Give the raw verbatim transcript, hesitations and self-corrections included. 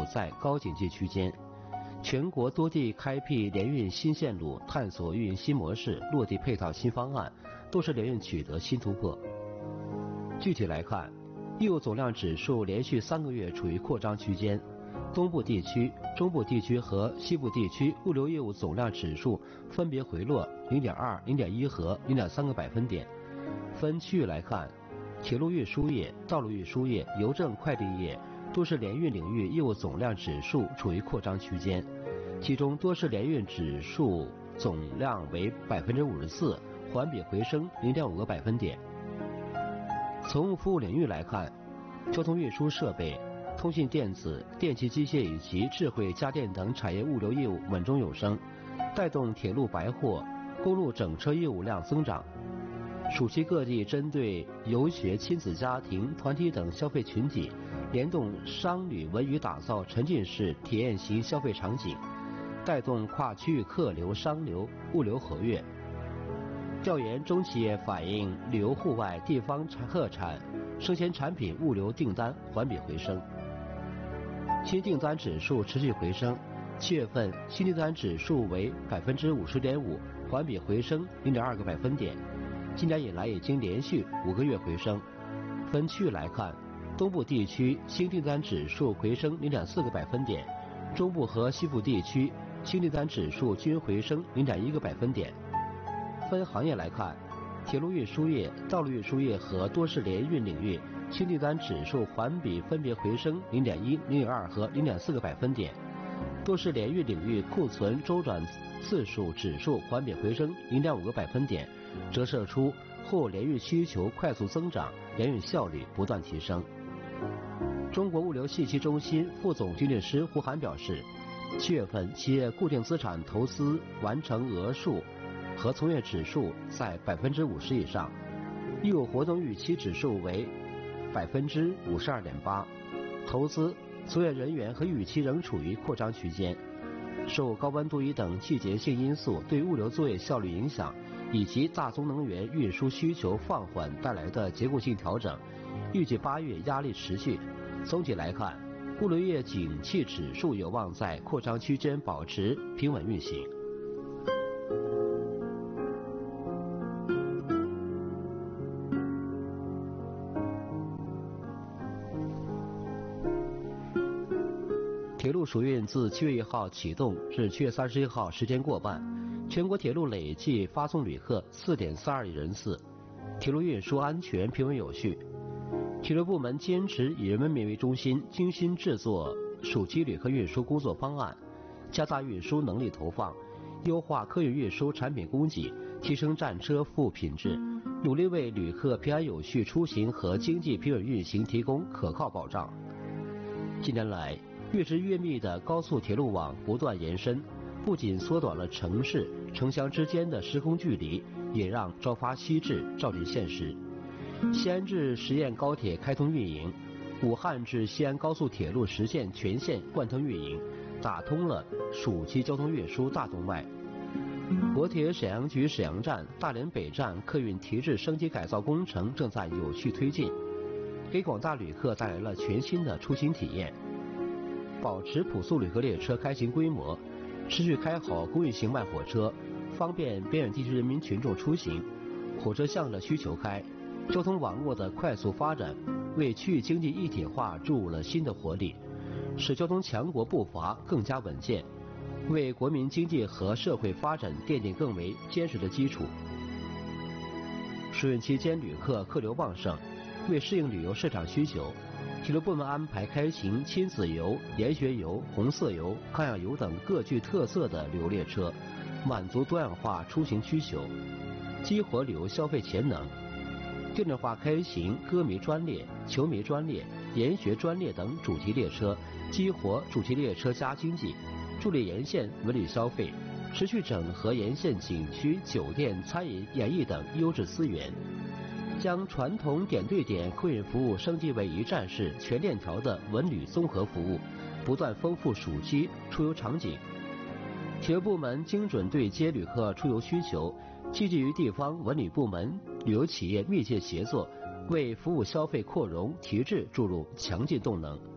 在高景气区间。全国多地开辟联运新线路，探索运营新模式，落地配套新方案，都是联运取得新突破。具体来看，业务总量指数连续三个月处于扩张区间，东部地区、中部地区和西部地区物流业务总量指数分别回落 零点二、零点一 和 零点三 个百分点。分区域来看，铁路运输业、道路运输业、邮政快递业都市联运领域业务总量指数处于扩张区间，其中多市联运指数总量为 百分之五十四， 环比回升 零点五 个百分点。从务服务领域来看，交通运输设备、通信电子、电气机械以及智慧家电等产业物流业务稳中有升，带动铁路白货、公路整车业务量增长。暑期各地针对游学、亲子家庭、团体等消费群体，联动商旅文娱，打造沉浸式体验型消费场景，带动跨区域客流、商流、物流活跃。调研中企业反映，旅游户外、地方特产、生鲜产品物流订单环比回升。新订单指数持续回升，七月份新订单指数为 百分之五十点五， 环比回升 零点二 个百分点。今年以来已经连续五个月回升。分区域来看，东部地区新订单指数回升 零点四 个百分点，中部和西部地区新订单指数均回升 零点一 个百分点。分行业来看，铁路运输业、道路运输业和多市联运领域新订单指数环比分别回升 零点一、零点二 和 零点四 个百分点。多市联运领域库存周转次数指数环比回升 零点五 个百分点，折射出后联运需求快速增长，联运效率不断提升。中国物流信息中心副总经理师胡涵表示，七月份企业固定资产投资完成额数和从业指数在 百分之五十 以上，业务活动预期指数为 百分之五十二点八， 投资、从业人员和预期仍处于扩张区间。受高温多雨等季节性因素对物流作业效率影响，以及大宗能源运输需求放缓带来的结构性调整，预计八月压力持续。总体来看，物流业景气指数有望在扩张区间保持平稳运行。铁路暑运自七月一号启动至七月三十一号时间过半，全国铁路累计发送旅客 四点四二亿人次，铁路运输安全平稳有序。铁路部门坚持以人民为中心，精心制作暑期旅客运输工作方案，加大运输能力投放，优化客运运输产品供给，提升战车服务品质，努力为旅客平安有序出行和经济平稳运行提供可靠保障。近年来，越织越密的高速铁路网不断延伸，不仅缩短了城市、城乡之间的时空距离，也让朝发夕至照进现实。西安至十堰高铁开通运营，武汉至西安高速铁路实现全线贯通运营，打通了暑期交通运输大动脉。国铁沈阳局沈阳站、大连北站客运提质升级改造工程正在有序推进，给广大旅客带来了全新的出行体验。保持普速旅客列车开行规模，持续开好公益型慢火车，方便边远地区人民群众出行。火车向着需求开，交通网络的快速发展为区域经济一体化注入了新的活力，使交通强国步伐更加稳健，为国民经济和社会发展奠定更为坚实的基础。暑运期间旅客客流旺盛，为适应旅游市场需求，铁路部门安排开行亲子游、研学游、红色游、康养游等各具特色的旅游列车，满足多样化出行需求，激活旅游消费潜能。定制化开行歌迷专列、球迷专列、研学专列等主题列车，激活主题列车加经济，助力沿线文旅消费，持续整合沿线景区、酒店、餐饮、演艺等优质资源，将传统点对点客运服务升级为一站式全链条的文旅综合服务，不断丰富暑期出游场景。铁路部门精准对接旅客出游需求，积极与地方文旅部门、旅游企业密切协作，为服务消费扩容提质注入强劲动能。